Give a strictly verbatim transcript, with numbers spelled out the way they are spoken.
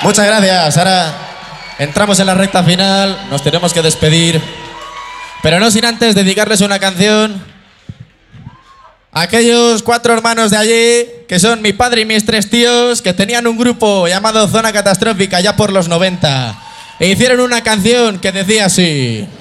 Muchas gracias. Ahora entramos en la recta final, nos tenemos que despedir. Pero no sin antes dedicarles una canción a aquellos cuatro hermanos de allí, que son mi padre y mis tres tíos, que tenían un grupo llamado Zona Catastrófica ya por los noventa. E hicieron una canción que decía así...